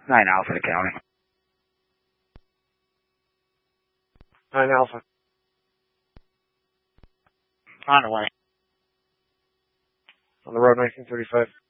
9 Alpha to county. 9 Alpha. On the way. On the road, 1935.